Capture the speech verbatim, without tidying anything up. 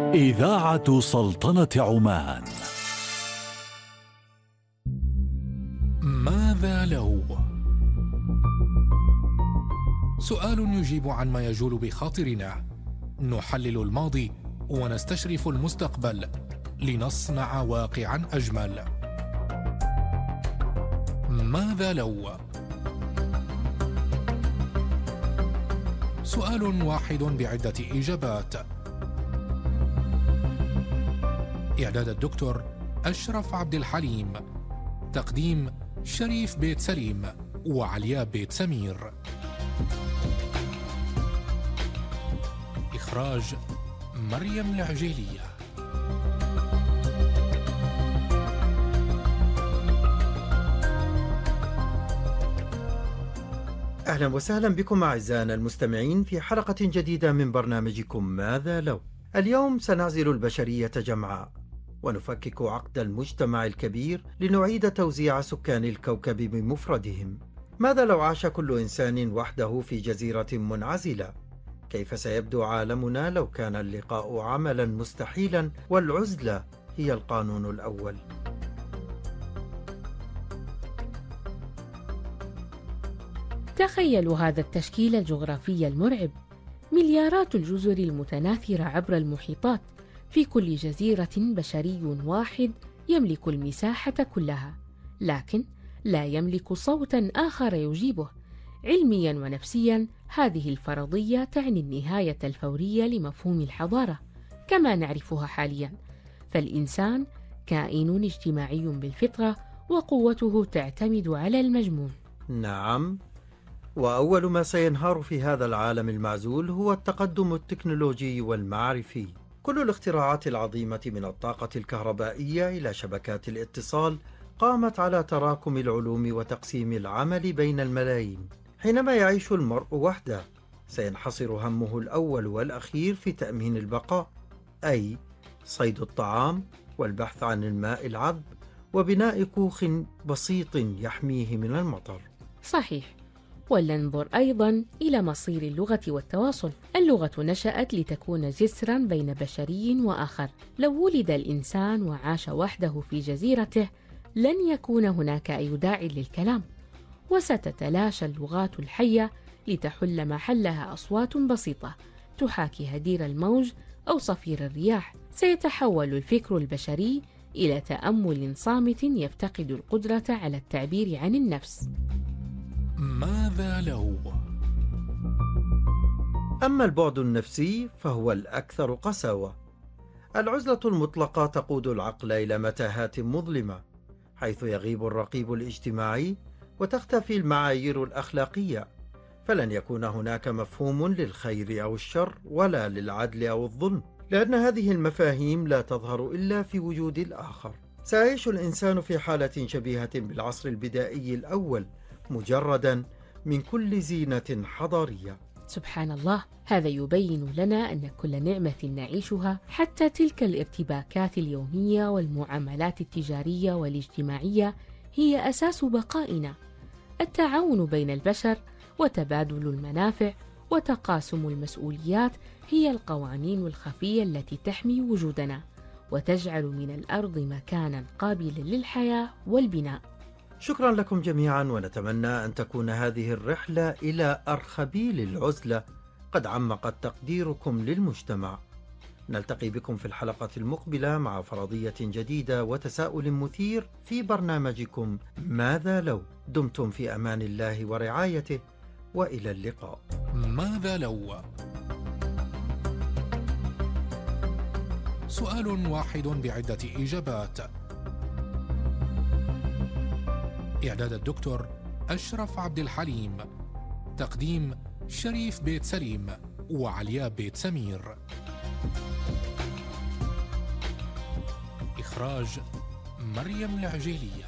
إذاعة سلطنة عمان. ماذا لو؟ سؤال يجيب عن ما يجول بخاطرنا. نحلل الماضي ونستشرف المستقبل لنصنع واقعا أجمل. ماذا لو؟ سؤال واحد بعدة إجابات. إعداد الدكتور أشرف عبد الحليم. تقديم شريف بيت سليم وعلياء بيت سمير. إخراج مريم العجيلية. أهلا وسهلا بكم أعزائنا المستمعين في حلقة جديدة من برنامجكم ماذا لو. اليوم سنعزل البشرية جمعاء ونفكك عقد المجتمع الكبير لنعيد توزيع سكان الكوكب بمفردهم. ماذا لو عاش كل إنسان وحده في جزيرة منعزلة؟ كيف سيبدو عالمنا لو كان اللقاء عملا مستحيلا والعزلة هي القانون الأول؟ تخيلوا هذا التشكيل الجغرافي المرعب: مليارات الجزر المتناثرة عبر المحيطات، في كل جزيرة بشري واحد يملك المساحة كلها، لكن لا يملك صوتا آخر يجيبه. علميا ونفسيا هذه الفرضية تعني النهاية الفورية لمفهوم الحضارة كما نعرفها حاليا، فالإنسان كائن اجتماعي بالفطرة وقوته تعتمد على المجموع. نعم، وأول ما سينهار في هذا العالم المعزول هو التقدم التكنولوجي والمعرفي. كل الاختراعات العظيمة من الطاقة الكهربائية إلى شبكات الاتصال قامت على تراكم العلوم وتقسيم العمل بين الملايين. حينما يعيش المرء وحده سينحصر همه الأول والأخير في تأمين البقاء، أي صيد الطعام والبحث عن الماء العذب وبناء كوخ بسيط يحميه من المطر. صحيح، ولننظر أيضا إلى مصير اللغة والتواصل. اللغة نشأت لتكون جسرا بين بشري وآخر. لو ولد الإنسان وعاش وحده في جزيرته لن يكون هناك أي داعي للكلام، وستتلاشى اللغات الحية لتحل محلها أصوات بسيطة تحاكي هدير الموج أو صفير الرياح. سيتحول الفكر البشري إلى تأمل صامت يفتقد القدرة على التعبير عن النفس. ماذا لو؟ أما البعد النفسي فهو الأكثر قساوة. العزلة المطلقة تقود العقل إلى متاهات مظلمة، حيث يغيب الرقيب الاجتماعي وتختفي المعايير الأخلاقية، فلن يكون هناك مفهوم للخير أو الشر ولا للعدل أو الظلم، لأن هذه المفاهيم لا تظهر إلا في وجود الآخر. سيعيش الإنسان في حالة شبيهة بالعصر البدائي الأول، مجردا من كل زينة حضارية. سبحان الله، هذا يبين لنا أن كل نعمة نعيشها، حتى تلك الارتباكات اليومية والمعاملات التجارية والاجتماعية، هي أساس بقائنا. التعاون بين البشر وتبادل المنافع وتقاسم المسؤوليات هي القوانين الخفية التي تحمي وجودنا وتجعل من الأرض مكانا قابلا للحياة والبناء. شكرا لكم جميعا، ونتمنى أن تكون هذه الرحلة إلى أرخبيل العزلة قد عمقت تقديركم للمجتمع. نلتقي بكم في الحلقة المقبلة مع فرضية جديدة وتساؤل مثير في برنامجكم ماذا لو. دمتم في أمان الله ورعايته، وإلى اللقاء. ماذا لو؟ سؤال واحد بعدة إجابات. إعداد الدكتور أشرف عبد الحليم. تقديم شريف بيت سليم وعلياء بيت سمير. إخراج مريم العجيلية.